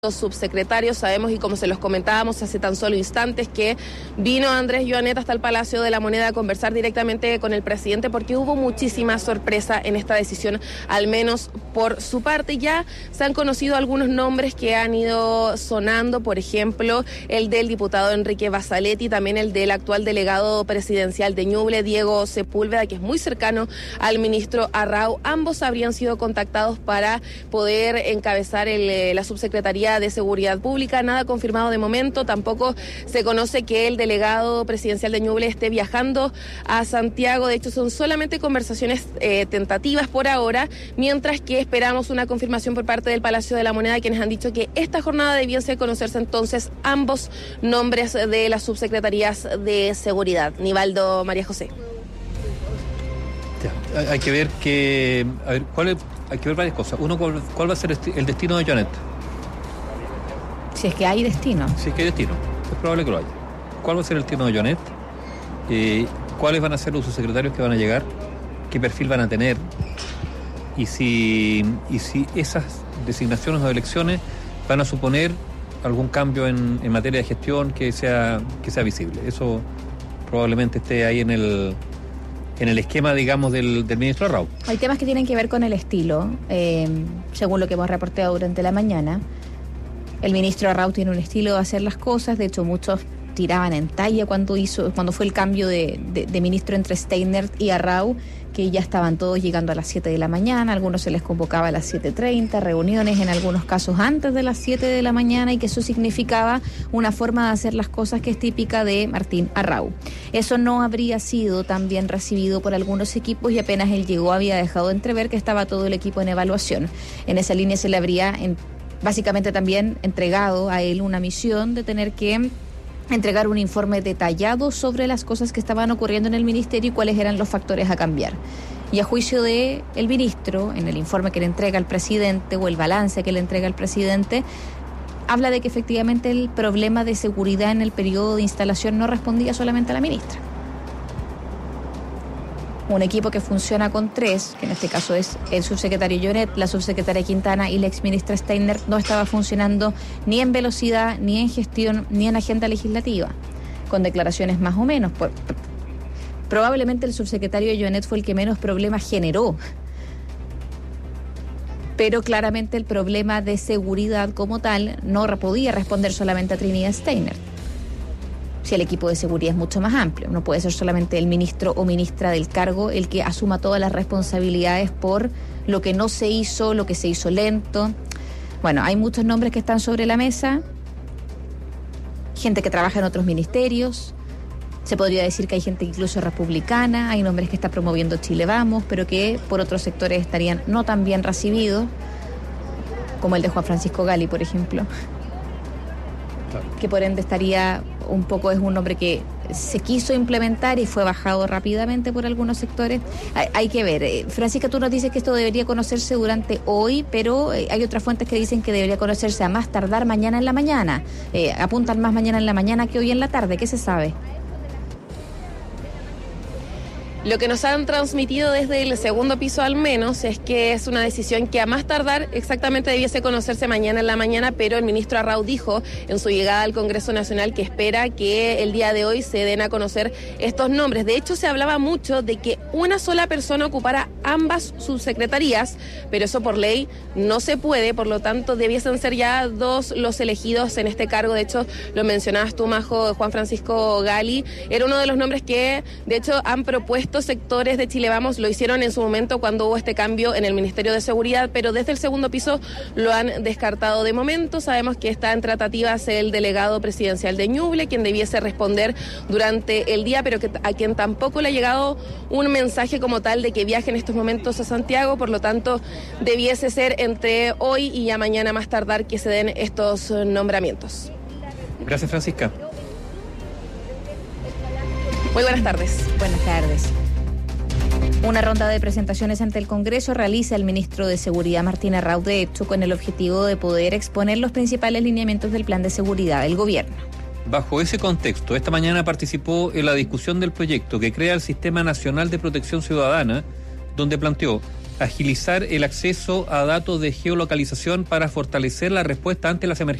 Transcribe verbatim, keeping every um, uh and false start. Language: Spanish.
Los subsecretarios, sabemos y como se los comentábamos hace tan solo instantes que vino Andrés Joanet hasta el Palacio de la Moneda a conversar directamente con el presidente porque hubo muchísima sorpresa en esta decisión, al menos por su parte. Ya se han conocido algunos nombres que han ido sonando, por ejemplo, el del diputado Enrique Bassaletti, también el del actual delegado presidencial de Ñuble, Diego Sepúlveda, que es muy cercano al ministro Arrau. Ambos habrían sido contactados para poder encabezar el, la subsecretaría de Seguridad Pública. Nada confirmado de momento, tampoco se conoce que el delegado presidencial de Ñuble esté viajando a Santiago. De hecho, son solamente conversaciones eh, tentativas por ahora, mientras que esperamos una confirmación por parte del Palacio de la Moneda, quienes han dicho que esta jornada debiese conocerse entonces ambos nombres de las subsecretarías de Seguridad. Nivaldo, María José. Ya, hay que ver que, a ver, ¿cuál es, hay que ver varias cosas. Uno, ¿cuál, cuál va a ser el destino de Joanet? Si es que hay destino. Si es que hay destino, es probable que lo haya. ¿Cuál va a ser el destino de Joanet? Eh, ¿Cuáles van a ser los subsecretarios que van a llegar? ¿Qué perfil van a tener? Y si, y si esas designaciones o elecciones van a suponer algún cambio en, en materia de gestión que sea, que sea visible. Eso probablemente esté ahí en el... en el esquema, digamos, del, del ministro Arrau. Hay temas que tienen que ver con el estilo, eh, según lo que hemos reportado durante la mañana. El ministro Arrau tiene un estilo de hacer las cosas, de hecho muchos tiraban en talla cuando hizo, cuando fue el cambio de, de, de ministro entre Steiner y Arrau, que ya estaban todos llegando a las siete de la mañana, algunos se les convocaba a las siete treinta, reuniones en algunos casos antes de las siete de la mañana, y que eso significaba una forma de hacer las cosas que es típica de Martín Arrau. Eso no habría sido tan bien recibido por algunos equipos, y apenas él llegó había dejado entrever que estaba todo el equipo en evaluación. En esa línea se le habría en, básicamente también entregado a él una misión de tener que entregar un informe detallado sobre las cosas que estaban ocurriendo en el ministerio y cuáles eran los factores a cambiar. Y a juicio de el ministro, en el informe que le entrega al presidente o el balance que le entrega al presidente, habla de que efectivamente el problema de seguridad en el periodo de instalación no respondía solamente a la ministra. Un equipo que funciona con tres, que en este caso es el subsecretario Joanet, la subsecretaria Quintana y la exministra Steiner, no estaba funcionando ni en velocidad, ni en gestión, ni en agenda legislativa, con declaraciones más o menos. Probablemente el subsecretario Joanet fue el que menos problemas generó, pero claramente el problema de seguridad como tal no podía responder solamente a Trinidad Steiner. Si el equipo de seguridad es mucho más amplio, no puede ser solamente el ministro o ministra del cargo el que asuma todas las responsabilidades por lo que no se hizo, lo que se hizo lento. Bueno, hay muchos nombres que están sobre la mesa, gente que trabaja en otros ministerios, se podría decir que hay gente incluso republicana, hay nombres que está promoviendo Chile Vamos, pero que por otros sectores estarían no tan bien recibidos, como el de Juan Francisco Gali, por ejemplo, que por ende estaría un poco, es un nombre que se quiso implementar y fue bajado rápidamente por algunos sectores. Hay, hay que ver. Eh, Francisca, tú nos dices que esto debería conocerse durante hoy, pero eh, hay otras fuentes que dicen que debería conocerse a más tardar mañana en la mañana. Eh, apuntan más mañana en la mañana que hoy en la tarde. ¿Qué se sabe? Lo que nos han transmitido desde el segundo piso al menos es que es una decisión que a más tardar exactamente debiese conocerse mañana en la mañana, pero el ministro Arrau dijo en su llegada al Congreso Nacional que espera que el día de hoy se den a conocer estos nombres. De hecho, se hablaba mucho de que una sola persona ocupara ambas subsecretarías, pero eso por ley no se puede, por lo tanto debiesen ser ya dos los elegidos en este cargo. De hecho, lo mencionabas tú, Majo, Juan Francisco Gali, era uno de los nombres que de hecho han propuesto sectores de Chile Vamos, lo hicieron en su momento cuando hubo este cambio en el Ministerio de Seguridad, pero desde el segundo piso lo han descartado de momento. Sabemos que está en tratativas el delegado presidencial de Ñuble, quien debiese responder durante el día, pero que, a quien tampoco le ha llegado un mensaje como tal de que viaje en estos momentos a Santiago, por lo tanto debiese ser entre hoy y ya mañana más tardar que se den estos nombramientos. Gracias, Francisca. Muy buenas tardes. Buenas tardes. Una ronda de presentaciones ante el Congreso realiza el ministro de Seguridad Martín Arrau, de hecho, con el objetivo de poder exponer los principales lineamientos del plan de seguridad del gobierno. Bajo ese contexto, esta mañana participó en la discusión del proyecto que crea el Sistema Nacional de Protección Ciudadana, donde planteó agilizar el acceso a datos de geolocalización para fortalecer la respuesta ante las emergencias.